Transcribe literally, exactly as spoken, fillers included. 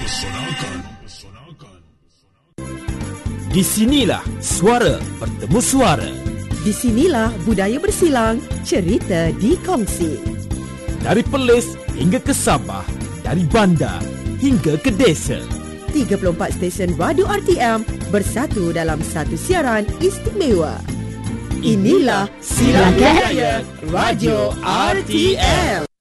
Di sinilah suara bertemu suara. Di sinilah budaya bersilang, cerita dikongsi. Dari Perlis hingga ke Sabah, dari bandar hingga ke desa. tiga puluh empat stesen radio R T M bersatu dalam satu siaran istimewa. Inilah Silang Budaya Radio R T M.